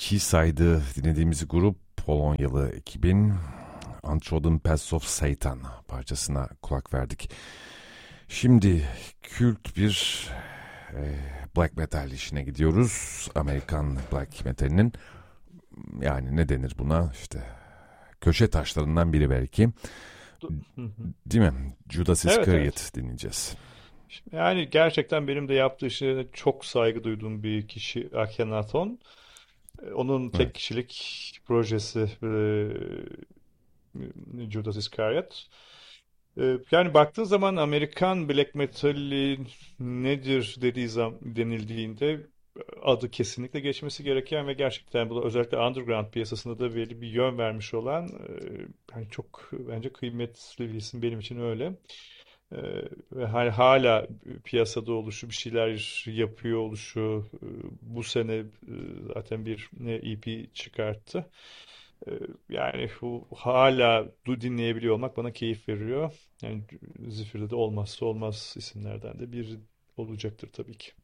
Keyside'ı dinlediğimiz grup Polonyalı ekibin Untrodden Paths of Satan parçasına kulak verdik. Şimdi kült bir black metal işine gidiyoruz. Amerikan black metalinin, yani ne denir buna, işte köşe taşlarından biri belki. Değil mi? Judas Evet, Iscariot evet. dinleyeceğiz. Yani gerçekten benim de yaptığı işe çok saygı duyduğum bir kişi Akhenaton. Onun Evet. tek kişilik projesi Judas Iscariot. Yani baktığın zaman Amerikan black metal'i nedir denildiğinde adı kesinlikle geçmesi gereken ve gerçekten bu da özellikle underground piyasasında da belli bir yön vermiş olan yani çok bence kıymetli bir isim benim için öyle. E, Ve hala piyasada oluşu, bir şeyler yapıyor oluşu, bu sene zaten bir EP çıkarttı. Ee, Yani bu hala dinleyebiliyor olmak bana keyif veriyor. Yani Zifir'de de olmazsa olmaz isimlerden de biri olacaktır tabii ki.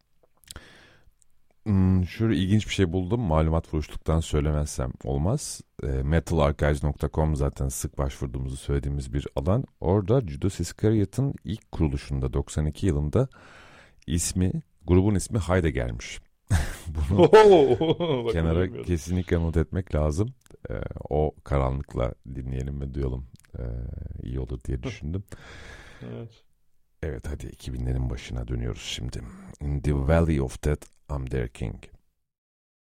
Şöyle ilginç bir şey buldum. Malumat vuruştuktan söylemezsem olmaz. Metalarchives.com zaten sık başvurduğumuzu söylediğimiz bir alan. Orada Judas Iscariot'ın ilk kuruluşunda 92 yılında grubun ismi Heidegger'miş. Bunu Oho! Bak bunu kenara bilmiyordum. kesinlikle not etmek lazım. O karanlıkla dinleyelim ve duyalım. Ee, iyi olur diye düşündüm. Evet. Evet, hadi 2000'lerin başına dönüyoruz şimdi. In the Valley of Death, I'm Their King.